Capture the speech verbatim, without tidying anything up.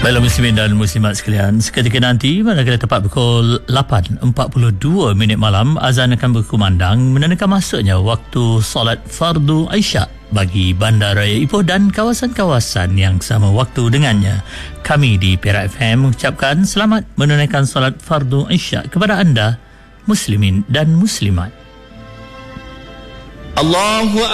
Baiklah muslimin dan muslimat sekalian, seketika nanti manakala tepat pukul lapan empat puluh dua minit malam, azan akan berkumandang menandakan masuknya waktu solat fardu Isyak bagi Bandaraya Ipoh dan kawasan-kawasan yang sama waktu dengannya. Kami di Perak F M mengucapkan selamat menunaikan solat fardu Isyak kepada anda muslimin dan muslimat. Allahu